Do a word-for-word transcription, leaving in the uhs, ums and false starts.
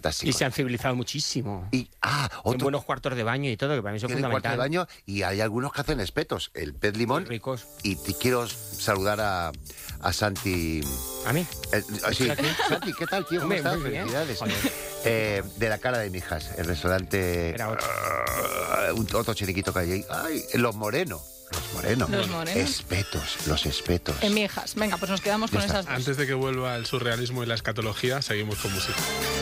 fantásticos. Y se han civilizado muchísimo. Y, ah, otro, en buenos cuartos de baño y todo, que para mí eso es tienen cuarto fundamental. de baño y hay algunos que hacen espetos. El pez limón. Muy ricos. Y te quiero saludar a, a Santi. ¿A mí? Eh, sí. ¿Aquí? Santi, ¿qué tal, tío? ¿Cómo Hombre, estás? muy bien. Felicidades. Joder. Eh, de la Cara de Mijas, el restaurante. Era otro. Uh, un, otro chiringuito que hay ahí. Ay, los Moreno. Los Moreno. Los Moreno. Espetos, los espetos. En Mijas. Venga, pues nos quedamos Ya con está. esas dos. Antes de que vuelva el surrealismo y la escatología, seguimos con música.